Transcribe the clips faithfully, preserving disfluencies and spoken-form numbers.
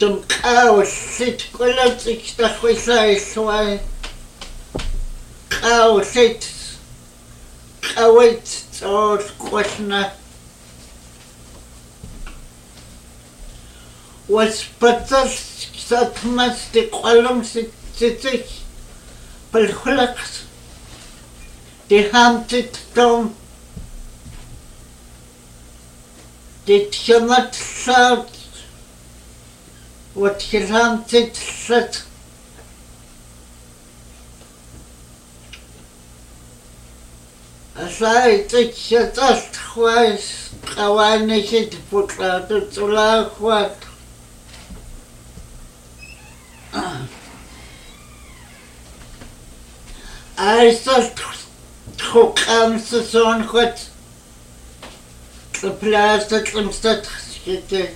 Dum kaw sit kulat ik ta khwisa iswai. Kaw sit kawit or kwasna. Was patas satmas de qalam sit sit bal khulaq. De hamtit dom. De tjamat saut. Wat geramtet sat. Asai tjatat khwais qawane shit putla tula khwat. Ai sat khokam son khwat. Plastat limstat shit.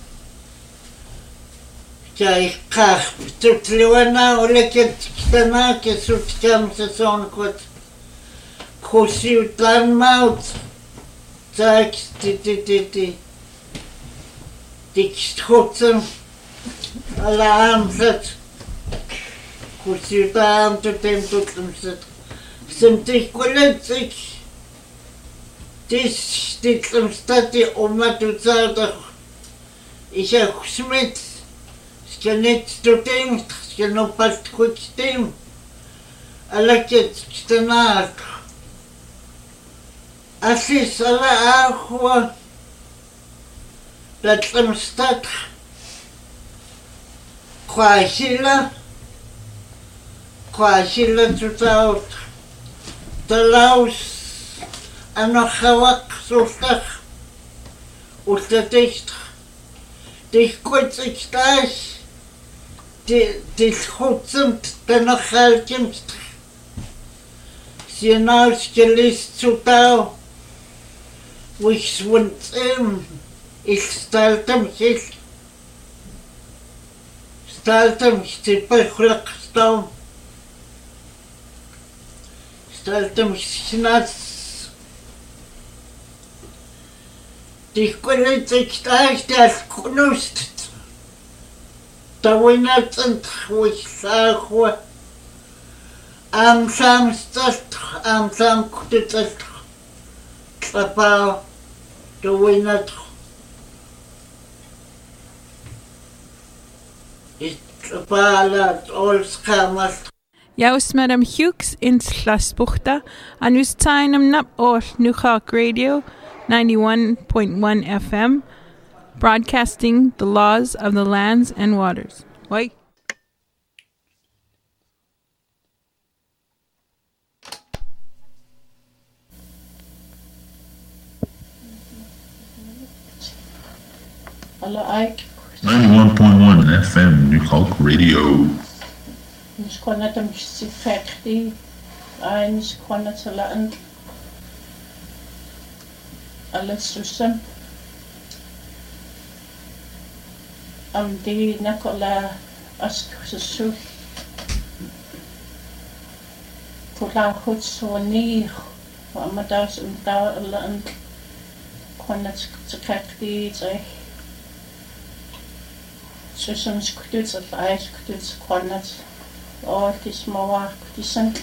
Jai kach tutliwana oleket stana ke sutkam sason kot khoshi utlan maut tak ti ti ti ti dik schotzen alarm set khoshi tam tutem tutem set simtik koletsik dis diklem stati omatuzada isha khusmet Skenet stotem, skenopast kutstem. Alaket stenak. Asis ala ahwa. Latlem stat. Kwashila. Kwashila tutaut. Talaus. Anochawak sustach. Ustaticht. Dich kutzig das. Die, die schotzend danach haltend. Sie ausgelist zu tau. Wo ich swund im. Ich stalte mich. Stalte mich die Bechleckstau. Stalte mich nass. Die Kulit sich da, der knust. Da winat and wisach am samstag am sam kutit trapa da winat it trapa all skamas. Jaus Madam Hughes in Slasbuchta and us tainam nap all Nukhak Radio ninety-one point one F M. Broadcasting the laws of the lands and waters. Wait. ninety-one point one F M, New Hulk Radio. Nisquanatum Sifekti, I Nisquanatalan Alasusam. Am di nakola askusu kula hutsoni amadas unta lan konat tsakti tsai susam skututs at ais skututs konat or tis mawa kutisan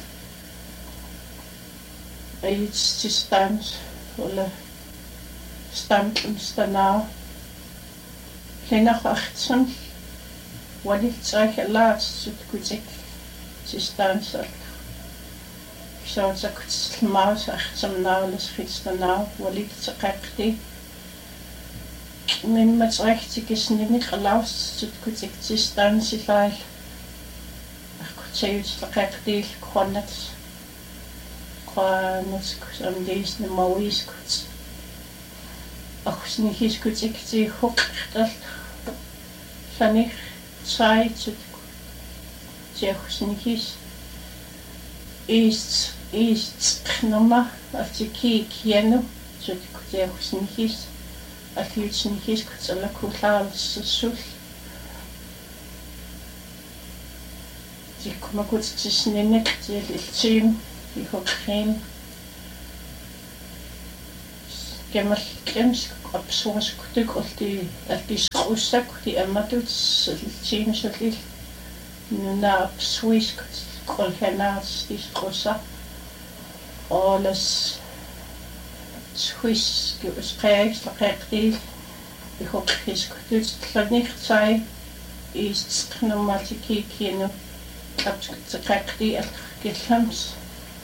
it's just stands or stand stana Lenach achtzehn, wat ik zeg helaas, het goed ik, ze staan zo. Ik zou het ook maus achtzehn nou, les gids dan nou, wat ik zeg echt. Mijn met recht, ik is niet gelauwd, het goed ik, ze staan ze vaak. Ik goed zei het zeg echt, ik kon het. Qua net om deze de mooie is goed. Ach, is niet eens goed ik, ze hoek dat. Sanich Zeit Tsechosnikis ist ist Knoma auf die Kieno zu Tsechosnikis auf die Tsechosnikis kutsala kutlal sul die kommen gut zu nennen die Team die Hochheim Gemmal klemsk absorskuttuk olti alti skrusak di amatuts tjensolil nuna swisk kolhenats di skrusa alles swiss gespräch verkehrt ich hab diskutiert nicht sei ist pneumatiki kino abzukakti gelams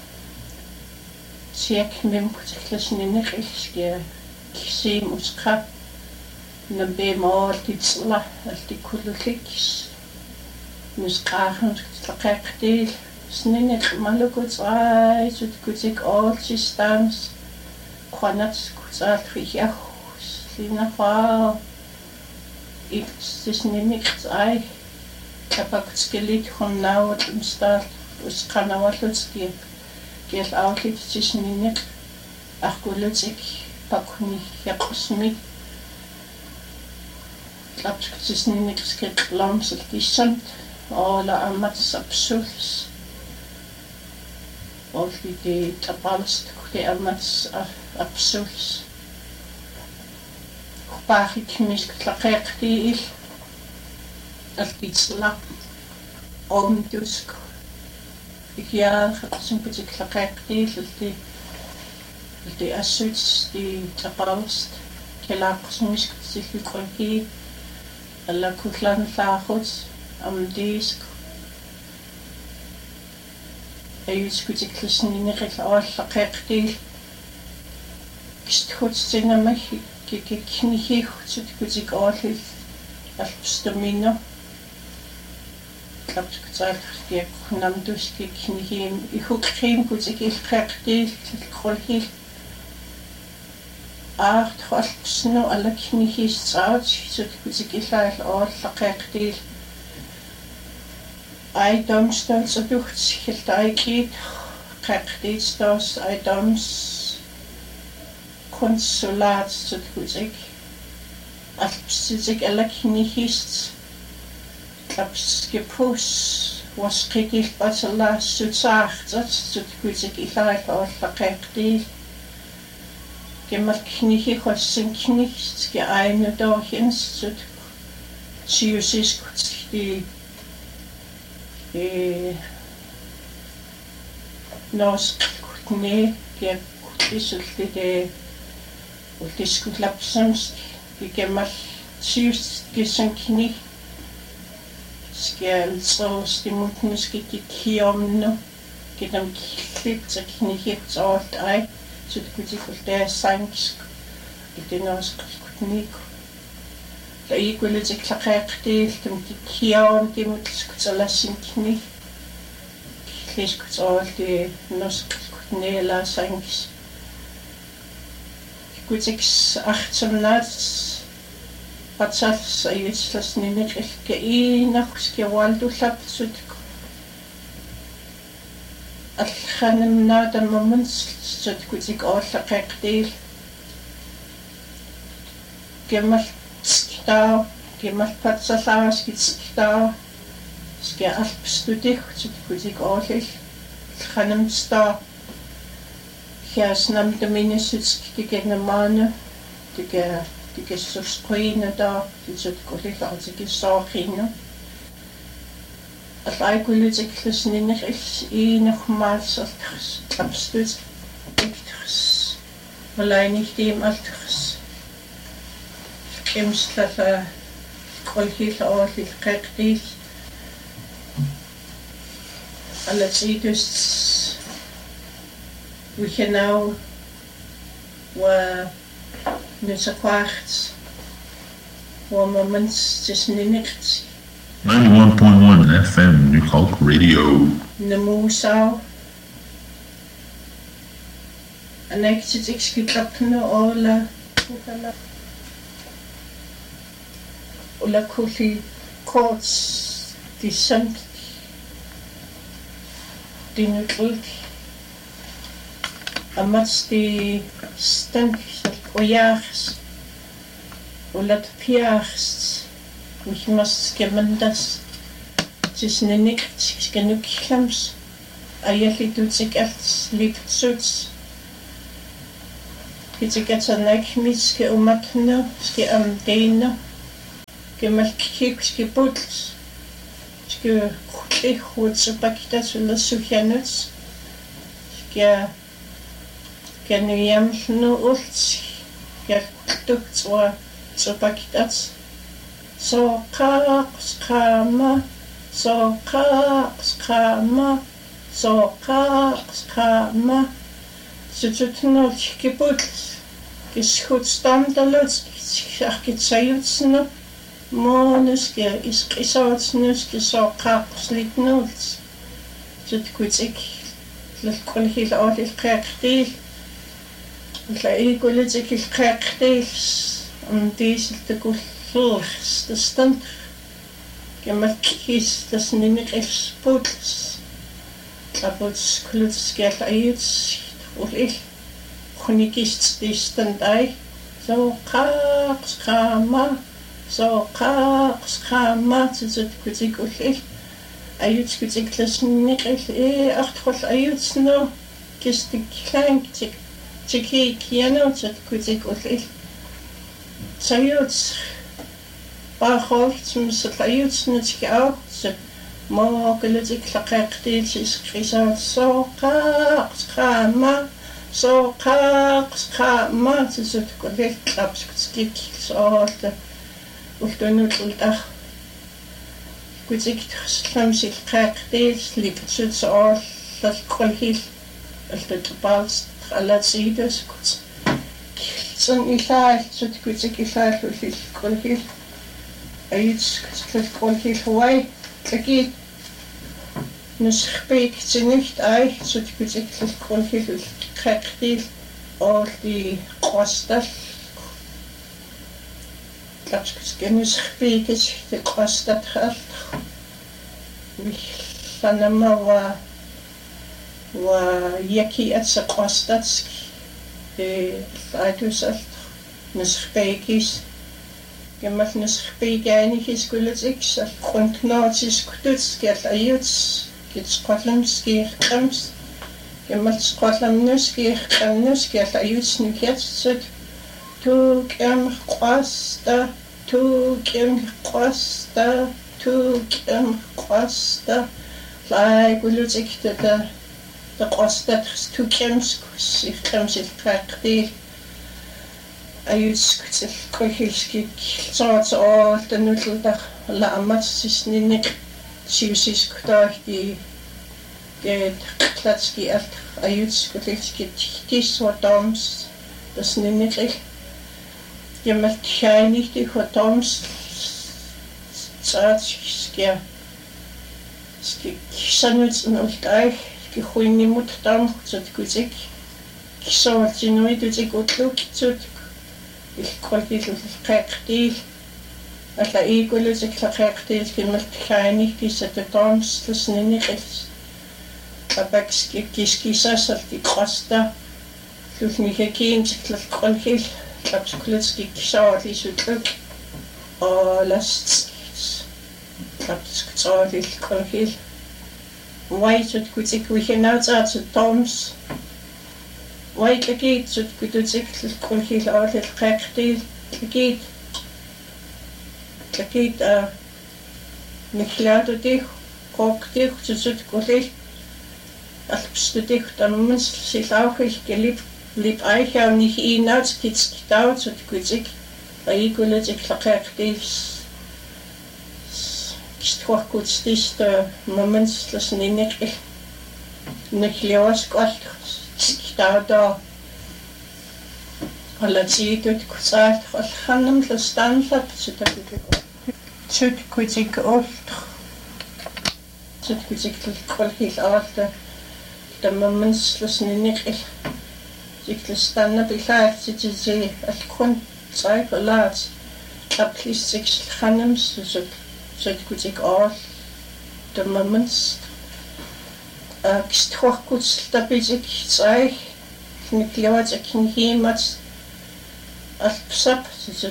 Siek mim kutiklas ninig iske kisim uska nabe mal titsla alti kulukis nuskachen takakti sninig malukuts ai sut kutik all systems kwanats kutsat khia sina fa it's sninig ai kapaktskelit khon naut im start uskanawalutski Gel outlet tisninik akulutik pakuni yakusmi Klapsk tisninik skit lamsel tisant ala amats absuls Olfi de tapalst de amats absuls Kupaki kimisk tlaqeqti il altitsla omtusk Ja, jsem potěkla kajkty, ty ty asuts, ty tapalst, kela kosmisk, ty kolky, alla kutlan thachuts, am disk. Ayus potěkla sninig all kajkty, kistchuts tinamach, kike knihi, so ty potěk all alpstomino. Kapskutsak diak namdus dik nihim ihukrim kutik ilqaqti kolhil art kholsnu alla knihis saat sut kutik ilal all laqaqti ai domstans aducht hiltaiki qaqti stos ai doms konsulat sut kutik alpsik alla knihis Kapskipus was kikil batala sutsachtat sut kutik ilal all laqaqti Gemmal knihi khossin kniht ge eine dorchens sut siusis kutik e nos kutne ge kutisulti de ultiskutlapsams ge gemmal sius gesan kniht Skal så stimut måske de kiomno, get dem klip så knihit alt ej, så det kunne ikke være sansk, det er noget teknik. Der ikke ville det klare det, dem de kiom, de måtte skulle lade sin kni. Det skulle alt det norsk knæla sanks. Det kunne ikke achtsam nats. Patsals ayuslas ninik ilkaina skiwaldu lapsutko alkhanimna damamans sutkutik orlaqaqtil gemal sta gemal patsalas kitsta skia alpstudik sutkutik orlil khanimsta hiasnam daminisutskigenamane dige Det kan så skrine der, det så går lidt af til det så grine. At jeg kunne lidt ekkelsen ind i en og mal så trapstød. Ikke Alleen ikke dem alters. Kemst dat kol helt over lidt rigtigt. Alle tiders we can now wa Net een kwart, waar moments tussen niks. ninety-one point one F M New Hulk Radio. De moesau. En ik zit ik schiklappen alle. Ola koffie koorts die zand. Die nuttig. En wat die stand. O jaars, o laat piaars, ik moest gemendas, het is niet niks, ik ken ook klams, eigenlijk doet zich echt lief zoets. Kitikatanakmis ke umatna ski amdeina kemalkik ski putls ski kutli hutsupakita sulla sufjanuts skia kenuyamlnu ults yaktuktswa tsupakitats so kaqs kama so kaqs kama so kaqs kama Sututno kiputls kishutstandalots kitsayutsno monus ke iskisotsnus kisokaqslitnuls sutkutsik lkolhil olil qaqtil la ikulitik qaqtil am diesel tekullurs stand kemalkis das nimikis putls tabuts kluts gel ayuts Uli, kunikist distandai, so kaqs kama, so kaqs kama, zut kutik uli, ayut kutik lasnik e achtrol ayut no, kistik klein tik tiki kiano zut kutik uli, sayut bachol zum zut ayut nutki au, zut mo gelutik laqaqtil iskrisat so qaqs qama so qaqs qama zut kulik klapskik soort ultunut ultah kutik slamsil qaqtil lipsut soort das kolhil altet bals alatsides kuts son ilal zut kutik ilal ulil kolhil ayits kutik kolhil huai Taki nuskhpeek nicht ei so die kutikl kolhil qaqtil all die qostal tlapskis nuskhpeek is die qostat khalt mich sanama wa wa yaki atsa qostatski e aitusal nuskhpeekis Gemmal nuskhpeek einigis kulitsiks grundknatsis kututs gel ayuts gits qollamski qams gemmal qollamnuski qamnus gel ayuts niketsut tu kem qasta tu kem qasta tu kem qasta lai kulitsiks da da qasta tu kems sich qamsil qaqtil ayuts kutil kolhilski soort all the nutldach la amatsis ninik siusis kutahti get klatski alt ayuts kutilski tis hotoms das ninik jemalt shainig die hotoms tsatski ski sanuts nultai ki khuini muttam zut kuzik kisort zinuit uzik utluk zut kolhil qaqtil alla ikulusik qaqtil kimalt khainig kisatoms tusninikis tabakski kiskisasal ti qasta tusnihekin tsiklal kolhil tabskulutski kisawli sutluk olast tabskutsawli kolhil waitut kutik wihinautsat toms White lagid zut kututsik kolhil olil qaqtil lagid lagid a niklado dih qokdih zut kolhil alpstudih tammens silauhil gelib lib aicha nicht inauts kitskitau zut kutik aiguletik qaqtil kistquah kutstis da moments das ninik niklios qalt Stauda alla tiidut kusaat khanam lastanlat sutakut sut kutik olt sut kutik kolhil alta tamamens lasninik siklestanna bilaat sitsi alkun tsaifalat taplis six khanam sut sut kutik all tamamens Kistquahkuts tapisik tsai nikliwat akin himat alpsap zut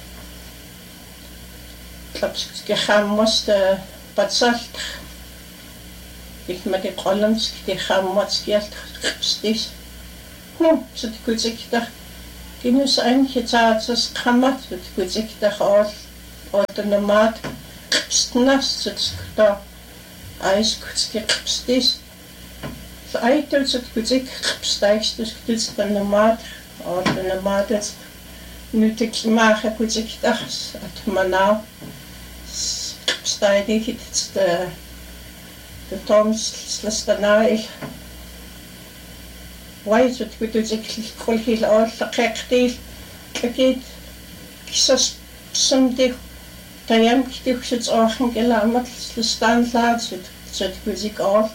tlapsik gehammas de patsalt ik met de columns die hammas geld stis hm zut kutsik da Kinus ein hitaatsas qamat kutiktaxool ootanamat qipstnassut aiskutski qipstis aitusut kutik qipstaistus kutistanamat ootanamat nutikimaaqa kutiktaxs atmanaa qipstaidikit de de toms slastanai Waisut kututik kulhil ollaqeqtil kakit kisas sumdi tayam kituxut orchen gelamat standlaat sut kutik ort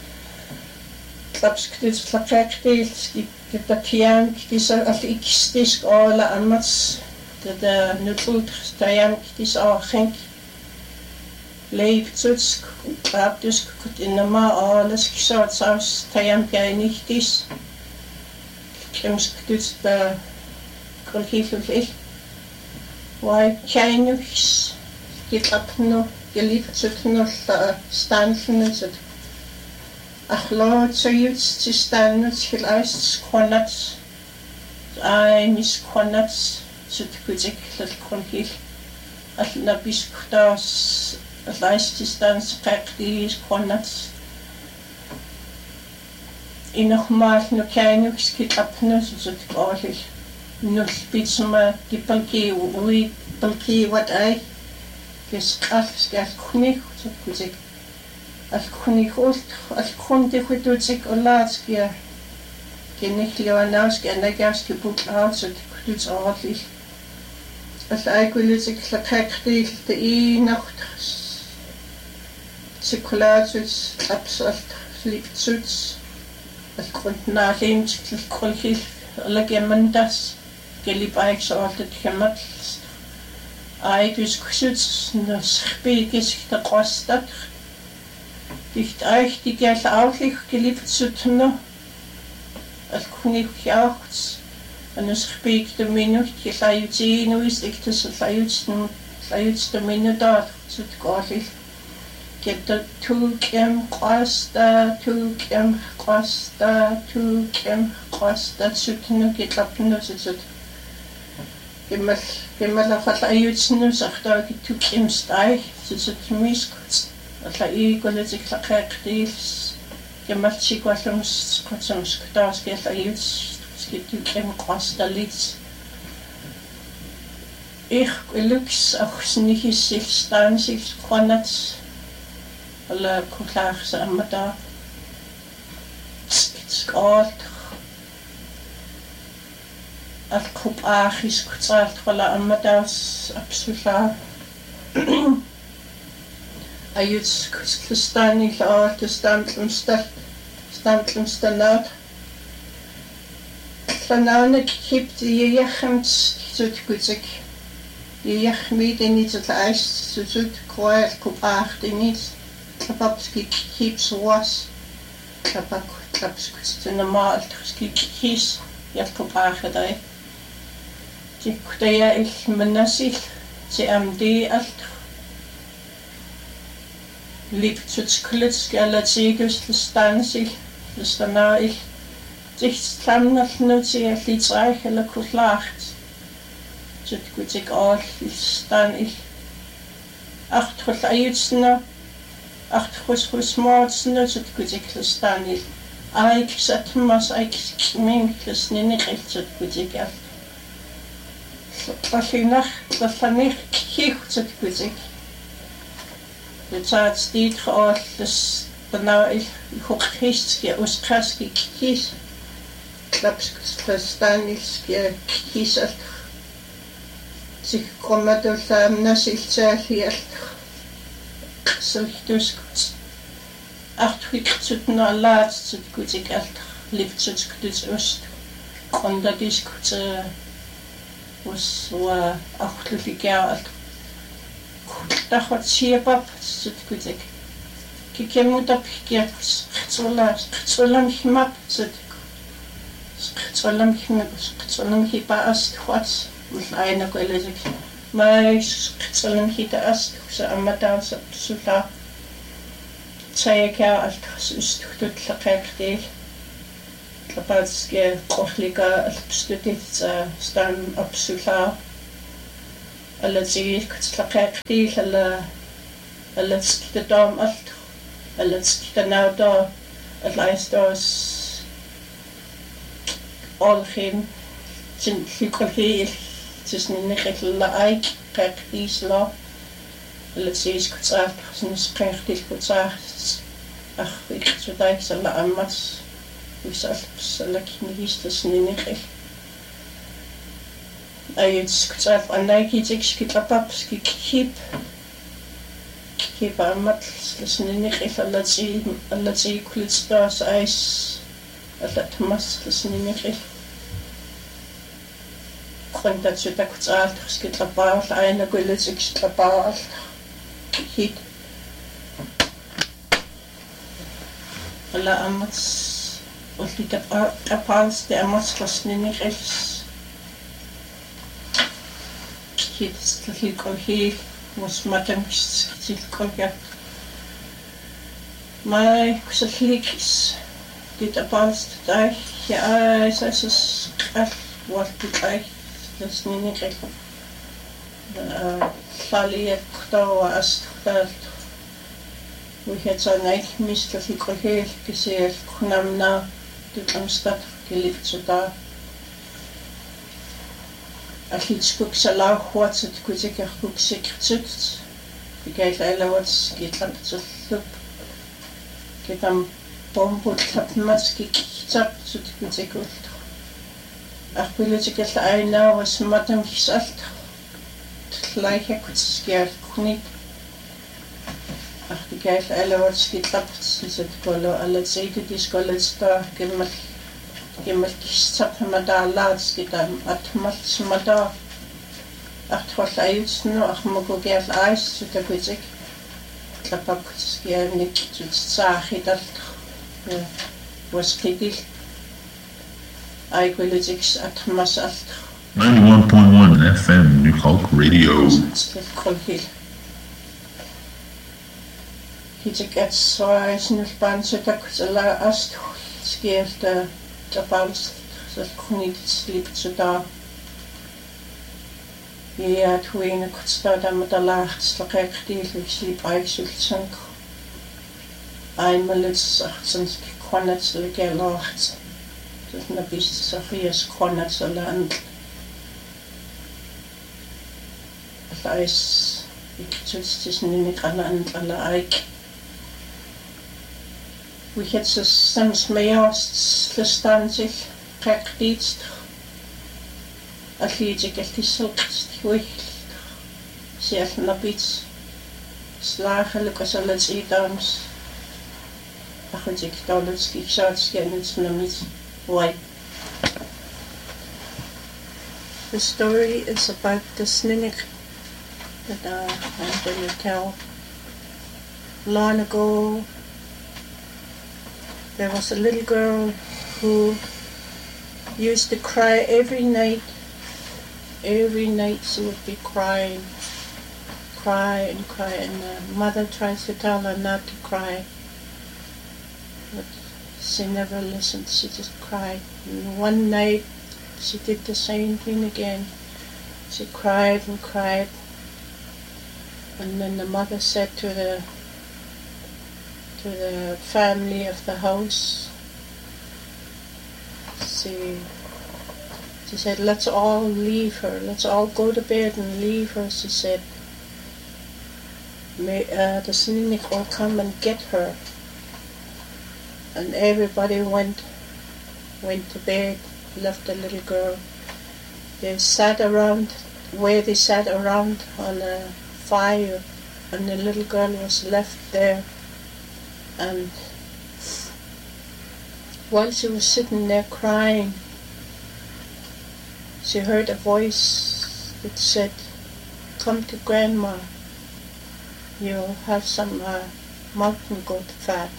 klaps kututik laqeqtil skitakiam kisa al ikistis ola amats de nutult tayam kitis orchen leiftuts kraptus kut inma alles kisat saus tayam gainichtis Kemskutut da kulhifil wai chainux gitapno geliptutno stanfnut achlot sayuts stanut hilas konats ai mis konats sut kutik lal kulhif al nabiskutas laististans qaqtis konats Inokmaal no kainux kitapnus sut qolil nul bitsma kipalki ui palki wat ai kes qaf skas khuni sut kuzik al khuni khult al khunti khutuzik olatski kenihliwanaus kenagas kipukla sut kututs orli al ai kulisik laqaqti te inacht sikulatus absalt liptsuts الكونتنا ليمت الكل كل لقي من داس قال لي بايك سؤالت كمل ايك وش كشوت نسخبي كيس تقوستك ديت ايك دي قال اوفيك قليب تسوتنا الكوني كياخت نسخبي كتمينو كيلا يوتينو يستكتس الفايوتس الفايوتس تمينو دار سوتقالي Get two kim costa, two kim costa, two kim costa, sutno get up no sut. Gimmel, gimmel of a youthsno, after get two kim stay, sut miscuts, a la egolistic lacactis, gimmel chiquasums, cotsums, cotas get a youths, get two kim costa leads. Ich lux auch nicht sich staan sich konats. Alla kuklaar sa amata skalt al kup achis kutsalt wala amatas absoluta ayuts kustani la te standlumsta standlumstanat Vanavne kipt je jachemt zut kutsik je jachmid en niet het ijs zut kwaad kup ach niet Klapapski keeps was Klapak klapski normal ski kies Jakobage dai Die kudaya ich menasil Ze am de alt Lieb zu sklits gala zegus stansil stana ich Zich stamnat nu ze liets eigenlijk kuslacht Zut kutik al stan ich Acht khul ayutsna Acht khus khus maatsna zut kutik stanil Aik satmas aik minkles ninigelt zut kutik af Wafinach wafanich kich zut kutik Het zaad stiet geoord dus benauw ik hoek gistje oskaski kies Klaps verstaan is je kies uit Zich komen door samen zich zelf hier Zo dus acht goed zut na laat zut goed ik echt lief zut goed oost kon dat is goed was wa acht lief jaar Dat wat siepap zut goed ik Kijk moet op keer zolang zolang himap zut zolang himap zolang hipa ast wat moet een ook wel eens maar zolang hita ast zo amata zo zo zei ik ja als is het goed lekker deel Tlapatske qohlika alpstutit stan absula alati kutlaqaqti alla alati dom alt alati tanauda alaistos olgin tin likolhi tisninniqilla aik qaqtisla alati kutsaq sinisqaqtil kutsaq ach iktsudai sala ammas Salakinigistasninniqil ayutskutsaaf annaikitikskitlapap skikip kipamat sninniqil allati allati kulitstas ais allatmas sninniqil qantatsutaktsaal skitlapaal aina kulitsikslapaal hit alla amats Olli tapals te amaslasninniqil kitslilkolhi musmatamkitsilkolja mai kusallikis kitapals tai ja aisas qal waltitai lasninniqil llaliet qtawa astqtalt Wihetsanai mistallikolhi kisiel kunamna Amstad gelitsuta Alitskuk salauhuatsut kutikakuksiktsut Pikailawats kitlaptsullup Kitam pompultapmas kikitsaptsut kutikult Arpilitikalla aina was matam kisalt Tlaihakutskial kunit Artikel alawats kitlapts sit kolo alatsiidiskollista kimmal kimmal kissapmadalaats kitam atmals mada arthollayutsnu armukugial ais sutapitik tlapakutskianik tutsaahidalt waskigil aikulitiks atmasalt ninety-one point one F M New Hulk Radio. Kolhil Hitik soaisnulpan sutaksala ast skierta tapals salkunitsliptsuta ja tuina kutstada madalachts laqeqtiilukslip aiksultsank aimalits achtsanski qanatsligelaachts tutna bissafias qanatsaland lais iktsutssnisniqalaantala aik We had some smayast listansil qaqtiitst alliitikaltisselqst hui sialnapits slaahalukasalatsiitaams aqutik tawlutski saatskianitsnamit wai The story is about the Sninnik that uh, I'm going to tell. Long ago there was a little girl who used to cry every night. Every night she would be crying, cry and cry, and the mother tries to tell her not to cry, but she never listened. She just cried. And one night she did the same thing again. She cried and cried, and then the mother said to the to the family of the house, she, she said, let's all leave her, let's all go to bed and leave her, she said. May, uh, the Sninnik will come and get her. And everybody went, went to bed, left the little girl. They sat around, where they sat around on a fire, and the little girl was left there. And while she was sitting there crying, she heard a voice that said, come to Grandma, you'll have some uh, mountain goat fat.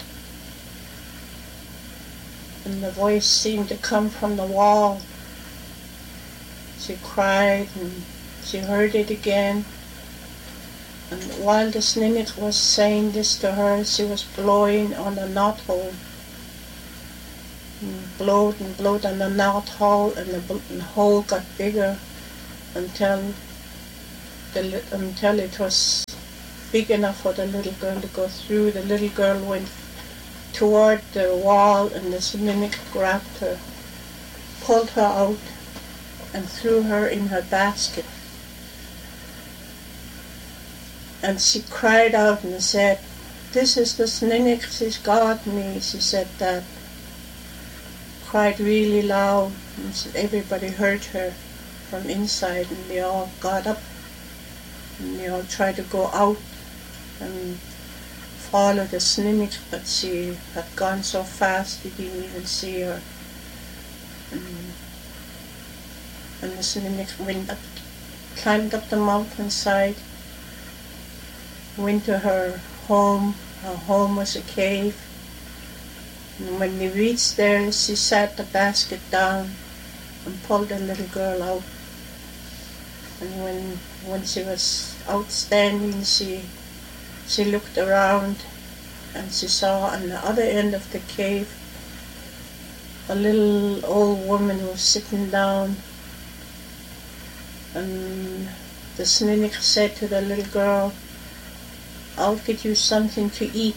And the voice seemed to come from the wall. She cried and she heard it again. And while the Sninnik was saying this to her, she was blowing on a knothole. and blowed and blowed, and the knot hole, and the, bl- the hole got bigger until the li- until it was big enough for the little girl to go through. The little girl went toward the wall, and the mimic grabbed her, pulled her out, and threw her in her basket. And she cried out and said, "This is the Sninic, she's got me." She said that, cried really loud, and everybody heard her from inside, and they all got up, and they all tried to go out and follow the Sninic, but she had gone so fast they didn't even see her. And, and the Sninic went up, climbed up the mountainside, went to her home. Her home was a cave. And when they reached there, she sat the basket down and pulled the little girl out. And when when she was outstanding, she she looked around, and she saw on the other end of the cave a little old woman who was sitting down. And the Sninic said to the little girl, "I'll get you something to eat."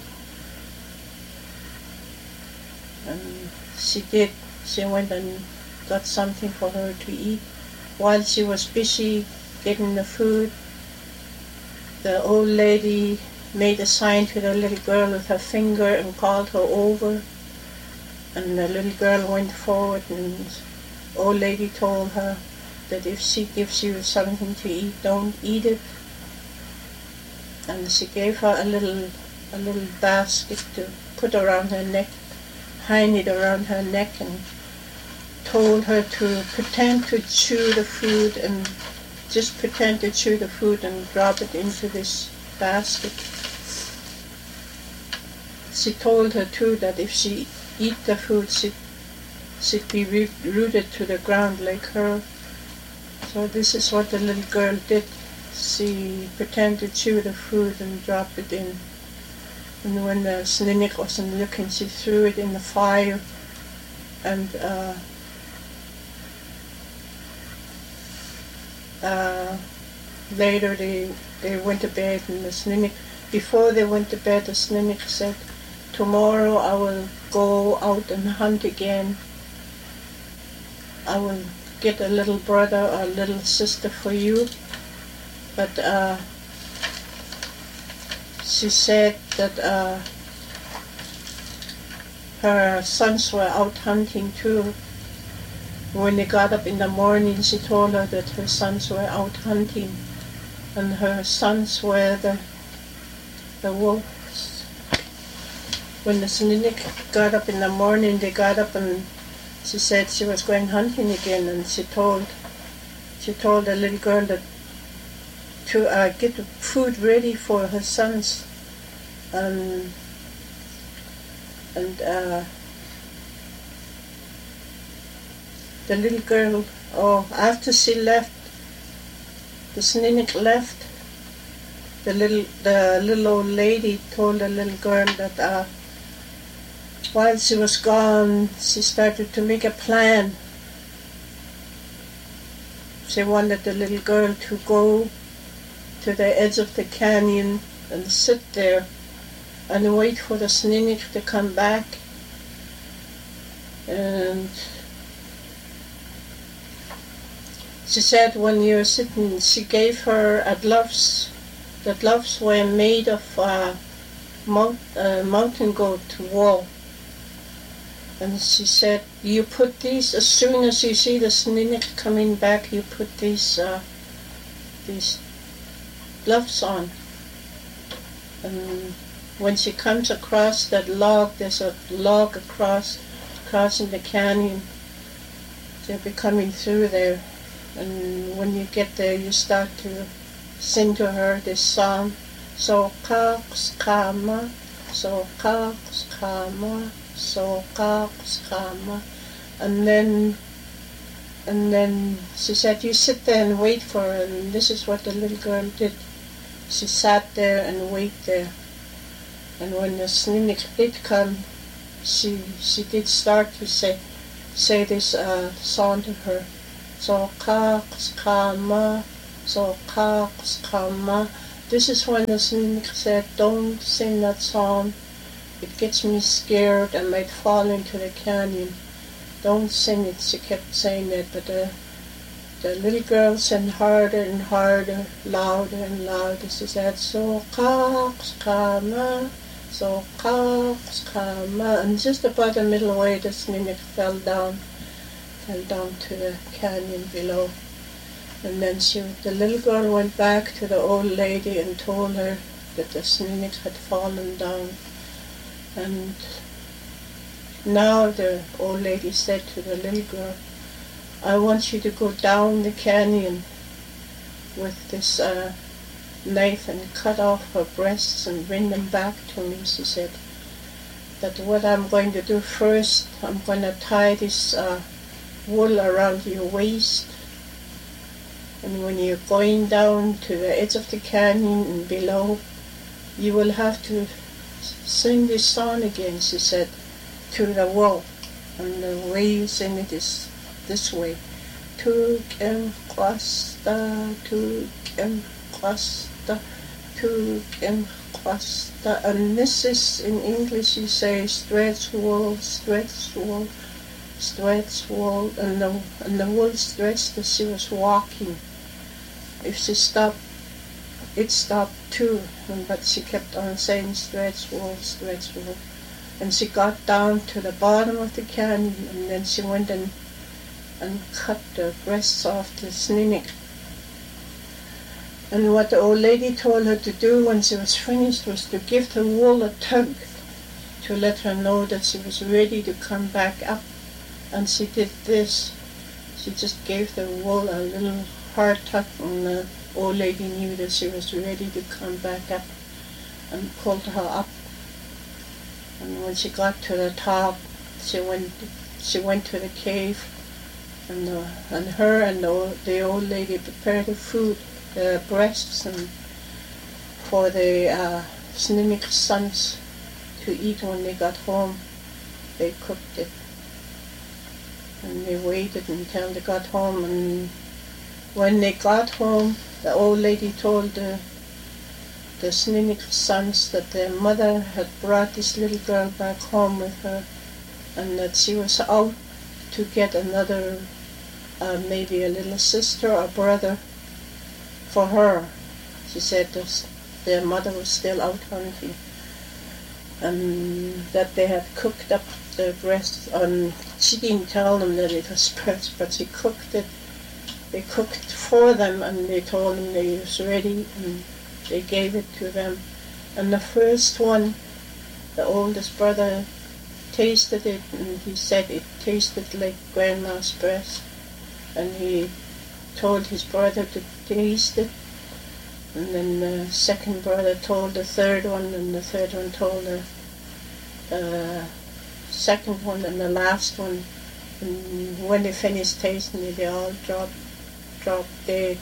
And she did. She went and got something for her to eat. While she was busy getting the food, the old lady made a sign to the little girl with her finger and called her over. And the little girl went forward, and the old lady told her that if she gives you something to eat, don't eat it. And she gave her a little a little basket to put around her neck, hang it around her neck, and told her to pretend to chew the food, and just pretend to chew the food and drop it into this basket. She told her too that if she eat the food, she'd, she'd be rooted to the ground like her. So this is what the little girl did. She pretended to chew the food and dropped it in. And when the Sninic wasn't looking, she threw it in the fire. And uh, uh, later they they went to bed, and the Sninic, before they went to bed, the Sninic said, "Tomorrow I will go out and hunt again. I will get a little brother or a little sister for you." But uh, she said that uh, her sons were out hunting too. When they got up in the morning, she told her that her sons were out hunting, and her sons were the the wolves. When the Sninic got up in the morning, they got up, and she said she was going hunting again, and she told she told the little girl that to uh, get the food ready for her sons, um, and uh, the little girl, oh, after she left, the Sninic left, the little the little old lady told the little girl that uh, while she was gone, she started to make a plan. She wanted the little girl to go to the edge of the canyon and sit there and wait for the Sninic to come back. And she said when you're sitting, she gave her a gloves. The gloves were made of uh, mount, uh, mountain goat wool. And she said, you put these, as soon as you see the Sninic coming back, you put these uh, these gloves on. And when she comes across that log, there's a log across, crossing the canyon. They'll be coming through there. And when you get there, you start to sing to her this song. So kaks kama, so kaks kama, so kaks kama. And then and then she said, you sit there and wait for her. And this is what the little girl did. She sat there and waited there. And when the Sninic did come, she she did start to say say this uh, song to her. So kama, so kama. This is when the snake said, "Don't sing that song. It gets me scared. I might fall into the canyon. Don't sing it." She kept saying that, but the the little girl sang harder and harder, louder and louder. She said, "So kama, so kama," and just about the middle way, the snake fell down, fell down to the canyon below. And then she, the little girl went back to the old lady and told her that the snake had fallen down. And now the old lady said to the little girl, "I want you to go down the canyon with this uh, knife and cut off her breasts and bring them back to me," she said. "That what I'm going to do first, I'm going to tie this uh, wool around your waist. And when you're going down to the edge of the canyon and below, you will have to sing this song again," she said, "to the wool. And the way you sing it is this way. Tuk em kwasta, tuk em kwasta, tuk em kwasta." And this is, in English you say, stretch wool, stretch wool, stretch wool. And the, and the wool stretched as she was walking. If she stopped, it stopped too, but she kept on saying stretch wool, stretch wool. And she got down to the bottom of the canyon, and then she went and, and cut the breasts off the snake. And what the old lady told her to do when she was finished was to give the wool a tug to let her know that she was ready to come back up. And she did this. She just gave the wool a little hard tug, and the old lady knew that she was ready to come back up, and pulled her up. And when she got to the top, she went she went to the cave, and the, and her and the old, the old lady prepared the food, the breasts, and for the uh, Snimik's sons to eat when they got home. They cooked it, and they waited until they got home. And when they got home, the old lady told the the Snimik's sons that their mother had brought this little girl back home with her, and that she was out to get another, uh, maybe a little sister or brother for her. She said that their mother was still out hunting, and that they had cooked up the breast. And she didn't tell them that it was breast, but she cooked it. They cooked for them, and they told them they was ready, and they gave it to them. And the first one, the oldest brother, tasted it, and he said it tasted like grandma's breast. And he told his brother to taste it. And then the second brother told the third one, and the third one told the uh, second one, and the last one. And when they finished tasting it, they all dropped, dropped dead.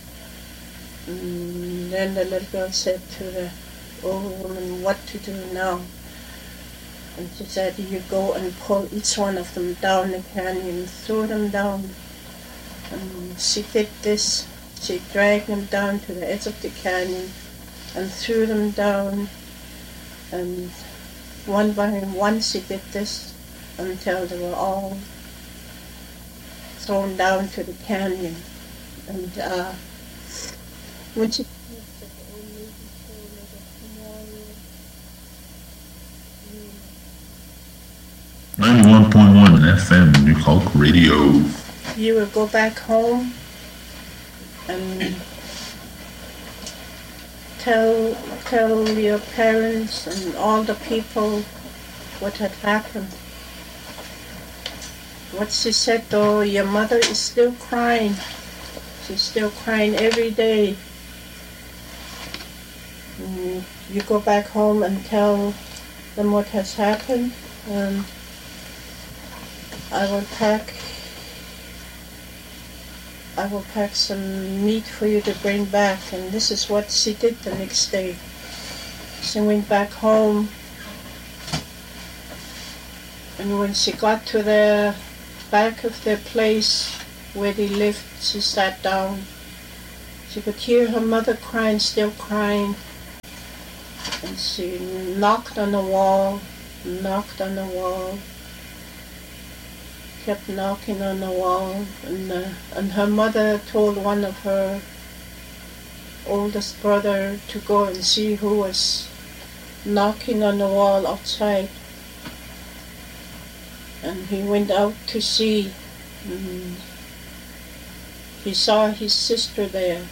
And then the little girl said to the old woman, "What to do now?" And she said, "You go and pull each one of them down the canyon, throw them down." And she did this. She dragged them down to the edge of the canyon and threw them down. And one by one she did this until they were all thrown down to the canyon. And uh, when she ninety-one point one F M New Hulk Radio. you will go back home and tell tell your parents and all the people what had happened. What she said though, your mother is still crying. She's still crying every day. And you go back home and tell them what has happened, and I will pack I will pack some meat for you to bring back. And this is what she did the next day. She went back home And when she got to the back of their place where they lived, she sat down. She could hear her mother crying, still crying. And she knocked on the wall, knocked on the wall, kept knocking on the wall. And, uh, and her mother told one of her oldest brother to go and see who was knocking on the wall outside. And he went out to see. And he saw his sister there.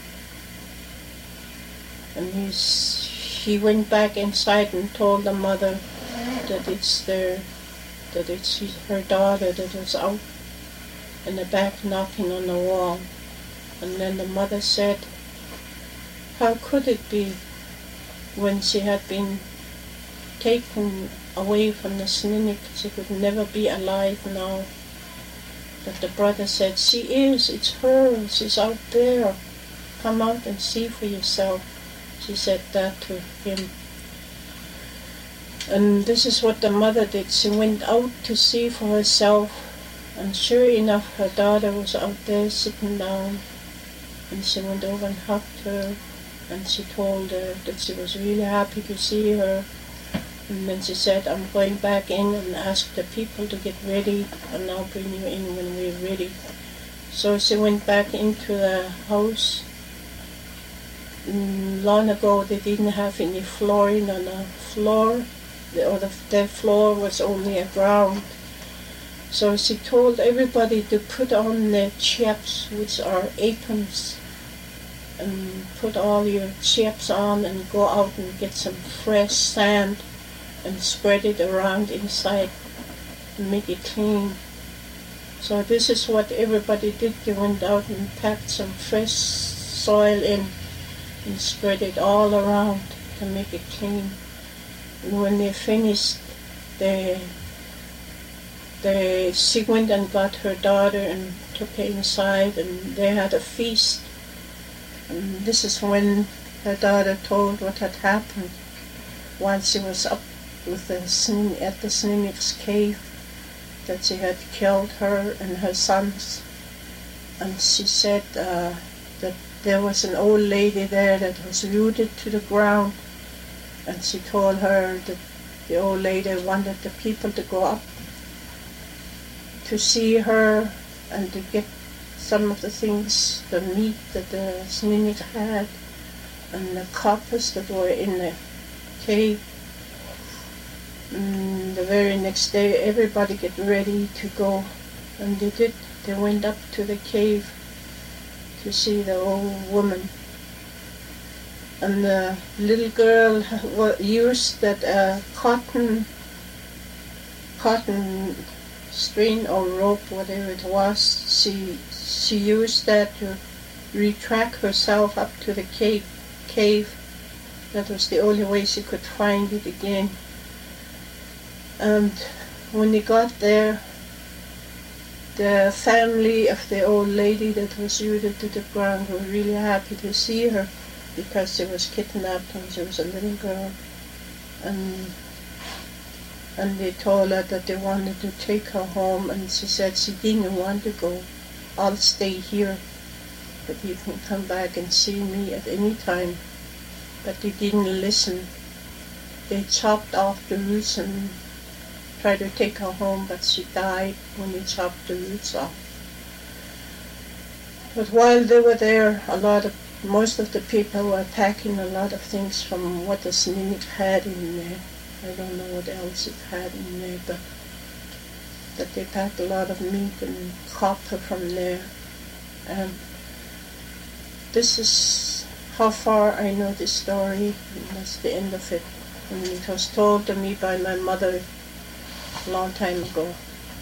And he's, he went back inside and told the mother that it's their, that it's his, her daughter that was out in the back knocking on the wall. And then the mother said, how could it be when she had been taken away from the Snuneyx, she could never be alive now? But the brother said, she is, it's her, she's out there. Come out and see for yourself. She said that to him. And this is what the mother did. She went out to see for herself, and sure enough, her daughter was out there sitting down. And she went over and hugged her, and she told her that she was really happy to see her. And then she said, I'm going back in and ask the people to get ready, and I'll bring you in when we're ready. So she went back into the house. Mm, long ago they didn't have any flooring on the floor, the, or the, the floor was only a ground. So she told everybody to put on their chaps, which are aprons, and put all your chaps on and go out and get some fresh sand and spread it around inside and make it clean. So this is what everybody did. They went out and packed some fresh soil in and spread it all around to make it clean. And when they finished, they, they, she went and got her daughter and took her inside, and they had a feast. And this is when her daughter told what had happened while she was up with the at the Snuneyx cave, that she had killed her and her sons. And she said uh, that there was an old lady there that was rooted to the ground, and she told her that the old lady wanted the people to go up to see her and to get some of the things, the meat that the Snuneyx had and the coppers that were in the cave. And the very next day everybody get ready to go, and they did. They went up to the cave to see the old woman. And the little girl used that uh, cotton, cotton string or rope, whatever it was. She she used that to retract herself up to the cave. Cave. That was the only way she could find it again. And when they got there, the family of the old lady that was rooted to the ground were really happy to see her, because she was kidnapped when she was a little girl. And and they told her that they wanted to take her home, and she said she didn't want to go. I'll stay here, but you can come back and see me at any time. But they didn't listen. They chopped off the roots and tried to take her home, but she died when they chopped the roots off. But while they were there, a lot of, most of the people were packing a lot of things from what the Snuneyx had in there. I don't know what else it had in there, but that they packed a lot of meat and copper from there. And this is how far I know this story, and that's the end of it. And it was told to me by my mother a long time ago.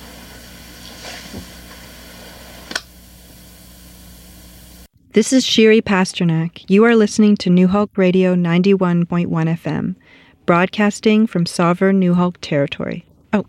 This is Shiri Pasternak. You are listening to New Hulk Radio ninety-one point one F M, broadcasting from sovereign New Hulk territory. Oh.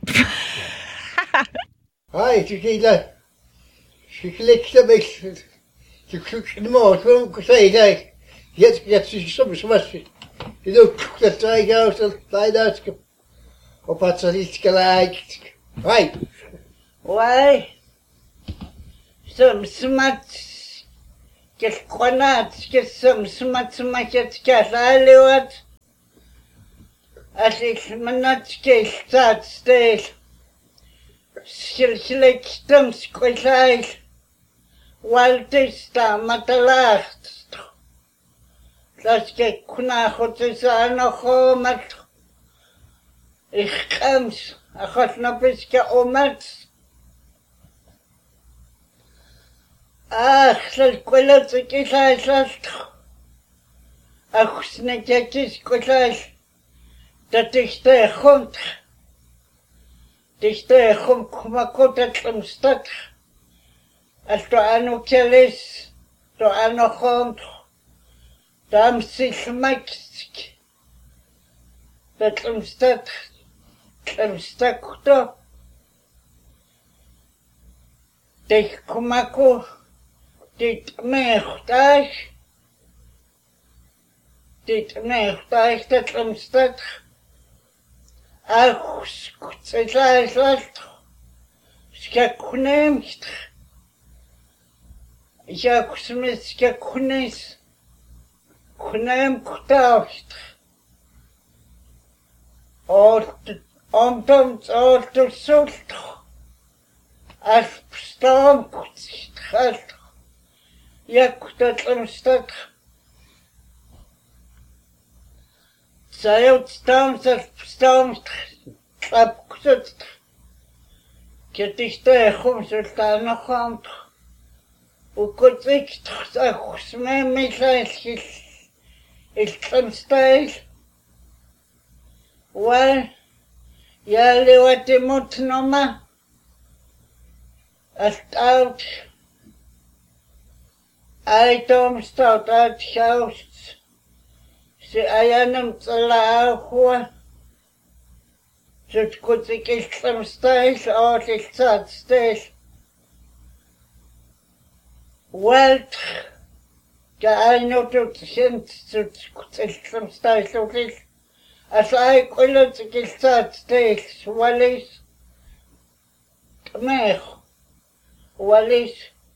Hi, Chiquita. She clicks the base. She clicks the most. Don't say that. Yet, yet, she's so much. You don't cook the try out and find out. Op wat ze iets gelijk. Right. Why? Some smart get qanat get some smart smart get galaliwat. As ich manat get start stage. Silsilektam squilai. Waldista matalacht. Das get kuna hotzana khomat. Ich kams. Achos na biske omat. Ach, sal kwela tsikisa sast. Achos na jakis kwela. Dat ich te khont. Dich te khum kumakota tlamstat. As to ano kelis, to ano khont. Dam sich maksk. Dat tlamstat. Tlamstakto. Dich kumako. Dit mechtaich. Dit mechtaich dat tlamstat. Ach, skutzelaislast. Skakunemst. Ja, kusmis skakunis. Kunem kutaust. Ort Omtom orto sult. As storm kutstalt. Jak dat omstat. Zayot storms as storms trap kutst. Ketiste khumsulta na khamt. U kutsik tsa khusme misail il tsamstai. Well, ja lewate mot noma. Ast out. I don't start out house. Se ayanam tsala khwa. Zut kutsik il tsamstai or il tsatstai. Well, ja I know to send zut kutsik tsamstai so this. As I quillet to start stakes, Wallis, Mech, Wallis,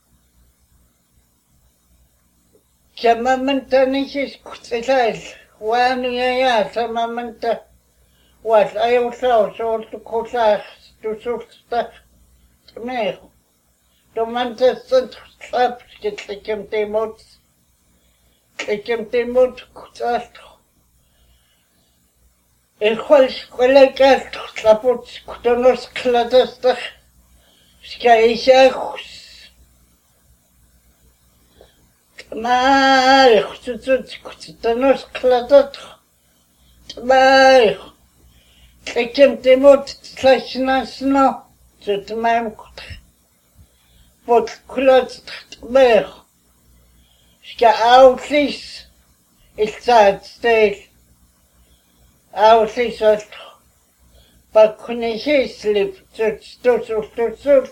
Chamamanta Nishis Kutsitai, one ya, Samamanta, what I also sold to Kosach to Sulsta, Mech, the Manta sent slaps get like him Timot, like him Timot Kutsach. El cual colega trapot kutonos kladasta skaishachus mal khutut kutonos kladat mal ekem temot tlachnas zut maim kut pot klat mer ska outlis il zat stel Aus ist but kun ich slip zu zu zu zu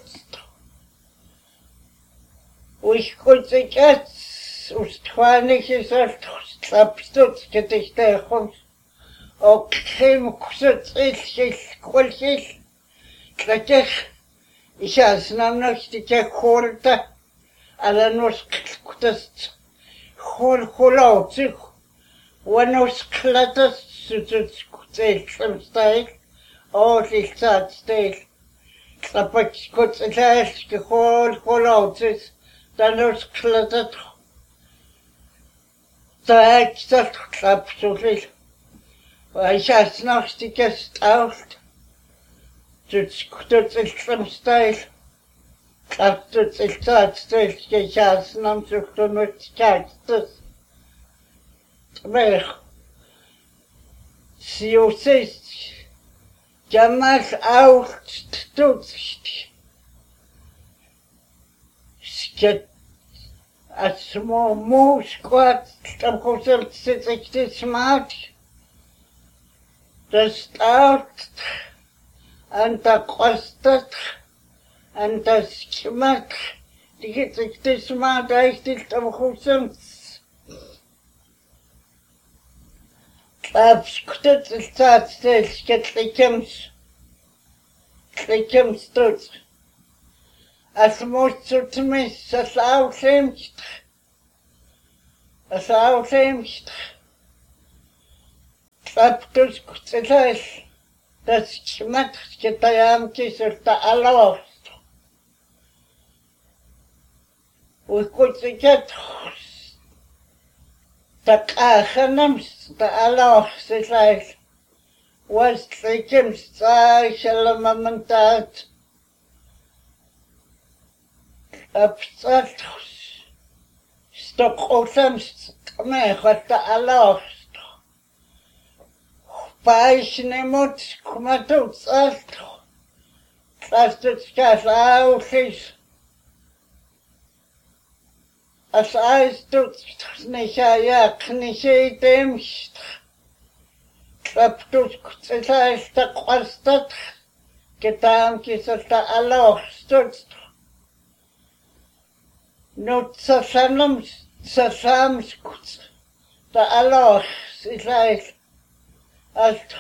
ich konnte jetzt ustwanig ist abstutz gedichte kommt okay kusut ich ich kolch klatech ich has nam noch die korta ala nos kutas hol holaut sich wanos klatas Zut kutsel tsamstai, or ich zat stai. Klapak kutsel gehol holautis, dann uns klatat. Da ich das klap so viel. Weil ich has noch die Gäste auf. Zut kutsel tsamstai. Klap zut ich zat stai, ich has nam so mit Katstas. Mer Si usist, jamás auch stutzt. Sket, as mo mo squat, tam kosert sit ich das mat. Das out, an da kostet, an das schmack, die geht sich das mat, ich das tam kosert. Abskuttet ist tatsächlich getlickems. Klikim stut. As moest mis as outlimst. As outlimst. Traptus kutsilas. Das schmat getayam kisulta alost. We kutsiket. Tak achanams ta alost is was klikim sta shalamamantat. Abstract stop osamst me khata alost paishnemot kumatut ast trastet skas ausis as aistut nishaya knishi demst traptus kusesta qastat ketam kisata alost no tsasanam tsasams kuts ta Allah Israel alt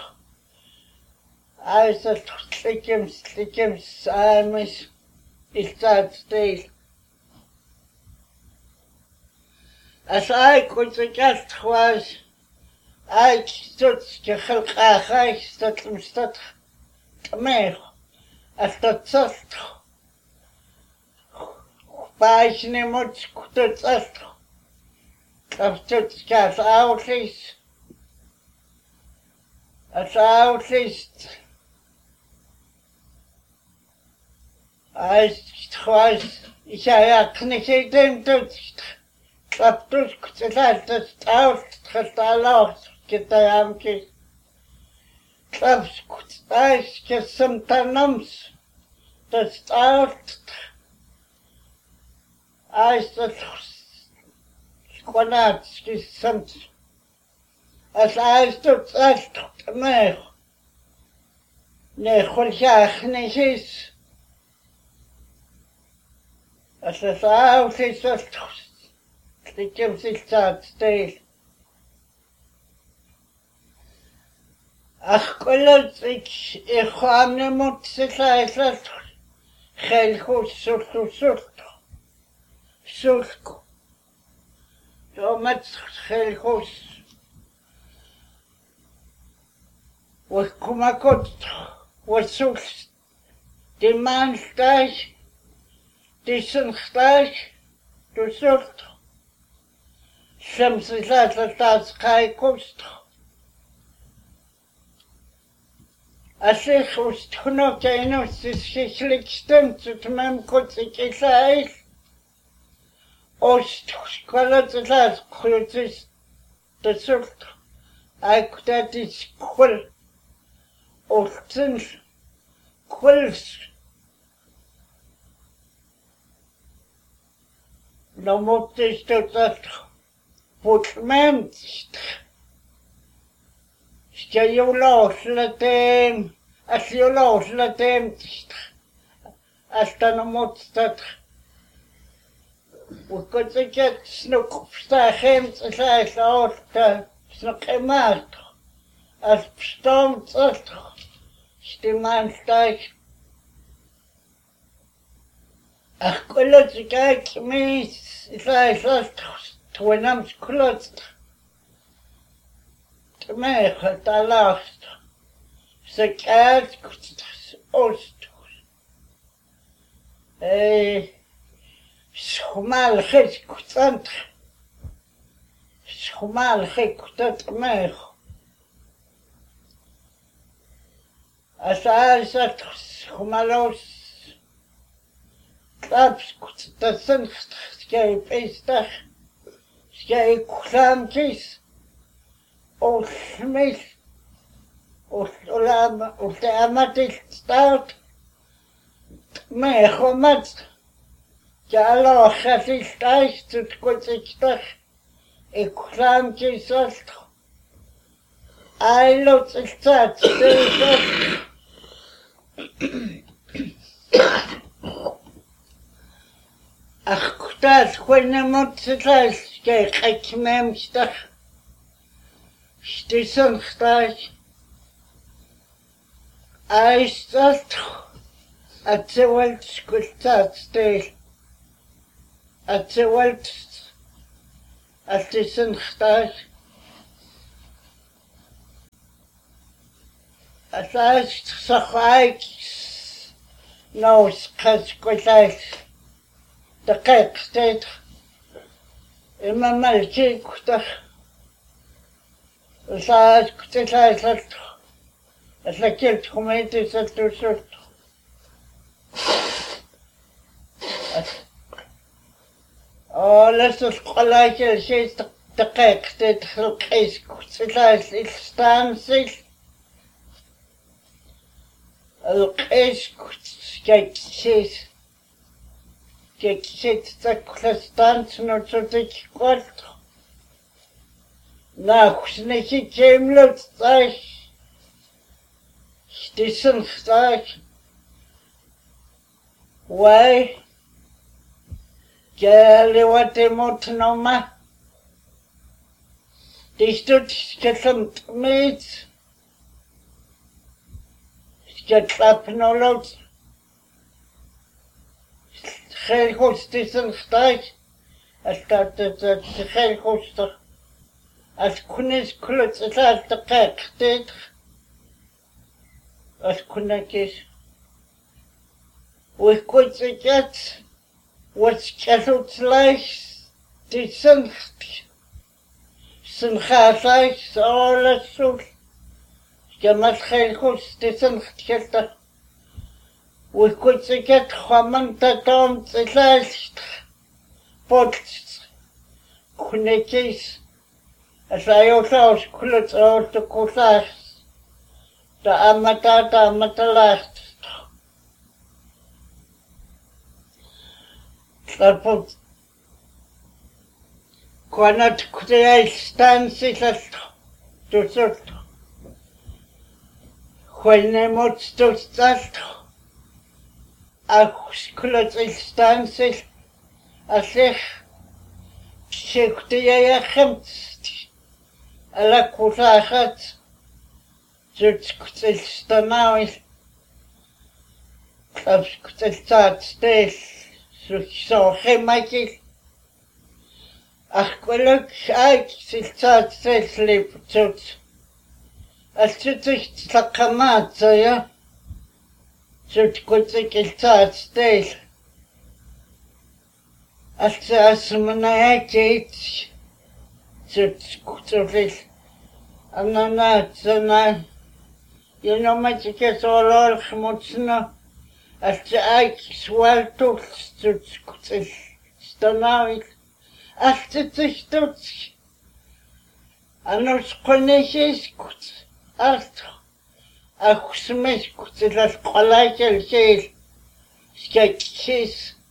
als het klikim klikim samis is dat stil as I could suggest was I stood ke khalqa khay stat mstat tamir as dat tsast paishnemot kutsast. Kapstut skas outlis. As outlis. As twice. Ich ja kniche dem tut. Kapstut kutsast das out kristaloch getayamki. Kaps kutsast kesamtanams. Das out. I said, Squanat, is something. As I stood, I stood me. Ne, Hulshach, ne, his. As I saw, he said, the gypsy start still. Ach, colors, ich, ich habe ne Mutze, I said, Helhus, Sultu, Sultu. Sulko. So much helhos. Was kumakot. Was sulst. Die man steig. Die sun steig. Du sulst. Shams is that das kai kost. As ich was tuno keino sich schlicht stimmt zu meinem kurzig ist. Ost, skala tsas khultis tsult I could is kul ostin kuls no motis tsat putment skayulos latem asyulos latem asta no motstat we could get snook stachems as I thought the snook emat as stones at stiman stach. Ach, kulot kijk me as I thought twenam kulot to me at the last. The cat could ost. Eh. Schmal gek kutant. Schmal gek kutant mer. As I said, schmalos. Klaps kutanten skei pesta. Skei kulantis. O smith. O olam o te amatis stout. Me khomat. Ja, Allah, het is thuis, het komt ik terug. Ik kwam je zast. Hij loopt het zat, deze. Ach, dat gewoon moet het thuis. Kijk, ik neem stag. Stissen thuis. Hij staat. Atewalt skultatstil. Atewalt atisen khtas. Atas sakhait nos khaskulais. Daqaiq state. Imma malchi kutar. Saas kutilai Aslakilt kumenti saltusut. Oh, lass uns gleich jetzt direkt den Kreis kutilai ilstansil. القيس كيكسيس كيكسيس تاكلستان سنوتوتيك قلت ناكسنكي كيملو تطاش شتيسن خطاش واي قالي واتي موت نوما تشتوت كسنت ميت Getlappnolot. Geen godsdienst gelijk. Als dat het geen godsdienst. Als kunnis kluts het als de kijk dit. Als kunnetjes. We kwijt het. Wat kent lijst. Die zijn. Zijn gaat lijst. Alles zo. Jamal geen godsdienst gehad. We kunnen het gewoon dat ons lijst. Pot. Kunnetjes. Als hij ook als kluts uit de koelaars. De amata, de amata lijst. Dat kan het krijgen staan zich dus het. Хвальне мот стостат, а склот инстанций, а сех шехтия яхемт, а ла курахат, зуцкутил станауи, абскутил цат стел, сухсохемакил, ах квалок айк силцат стел слип цуц. Als je zich tlakamaat, ja, zult kutsik iltaat steel. Als je als mijn eet, zult kutsovil. En dan uit, dan, je know met je kes al al gemoetsna. Als je eet zwaar toet, zult kutsil stanawil. Als je zich doet, en als konnejes kuts. Alt, achsmes kutilas qalakel sel, skaksis.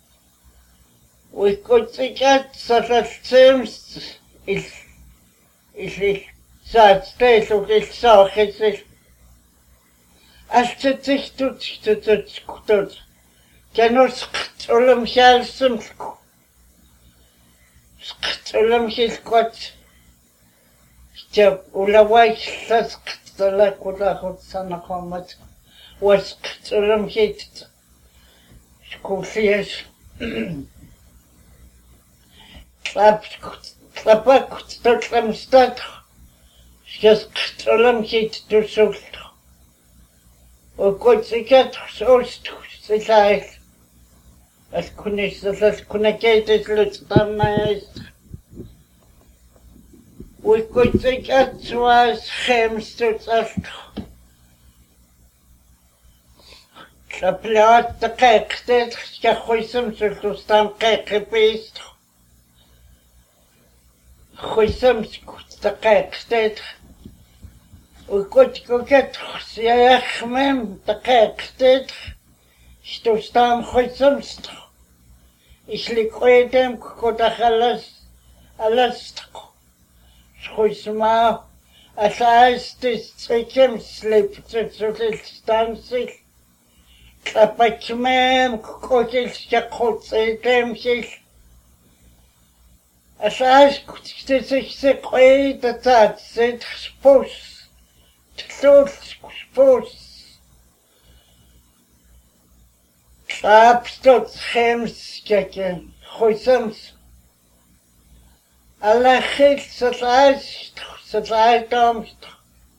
We kutikat sasalsems is is is zat steeds ook is zo gezegd. Als het zich doet, doet het goed. Kan ons schulm zelfsem. Schulm is goed. Ja, ulawai las ktala kula hotsana komat was ktulum hit skufies klap klapak ktulum stat jas ktulum hit to sult o kotsikat sost sai as kunis das kunaketes lutstamais. We could think it was gemstoot as de plaat de kijk dit ja goeisem zo staan kijk geweest goeisem de kijk dit we could go get ja gemem de kijk dit zo staan goeisem ik lik ooit hem koda alles alles Schoisma, as as this taken sleep to the stances. Klapachmem, coaches, jacots, and damses. As as could this the quay that that said suppose. To suppose. Abstot chems keke choisams. Alachik satlaist satlaistomst.